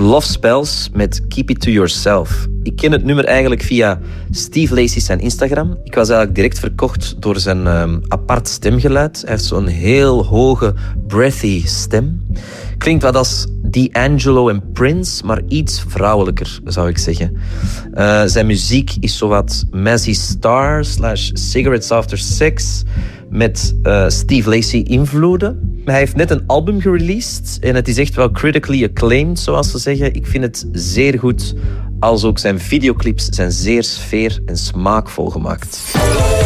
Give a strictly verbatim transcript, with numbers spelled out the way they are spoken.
Love Spells met Keep It To Yourself. Ik ken het nummer eigenlijk via Steve Lacy zijn Instagram. Ik was eigenlijk direct verkocht door zijn um, apart stemgeluid. Hij heeft zo'n heel hoge, breathy stem. Klinkt wat als D'Angelo en Prince, maar iets vrouwelijker, zou ik zeggen. Uh, zijn muziek is zowat Mazzy Star slash Cigarettes After Sex met uh, Steve Lacy invloeden. Hij heeft net een album gereleased en het is echt wel critically acclaimed, zoals ze zeggen. Ik vind het zeer goed, als ook zijn videoclips zijn zeer sfeer en smaakvol gemaakt.